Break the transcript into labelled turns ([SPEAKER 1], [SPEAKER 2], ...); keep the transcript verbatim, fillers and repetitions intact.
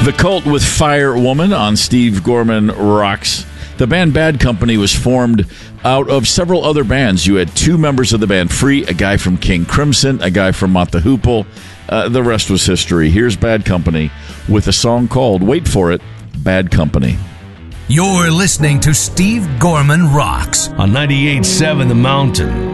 [SPEAKER 1] The Cult with Fire Woman on Steve Gorman Rocks. The band Bad Company was formed out of several other bands. You had two members of the band Free, a guy from King Crimson, a guy from Mott the Hoople. Uh, the rest was history. Here's Bad Company with a song called, wait for it, Bad Company.
[SPEAKER 2] You're listening to Steve Gorman Rocks on ninety-eight point seven The Mountain.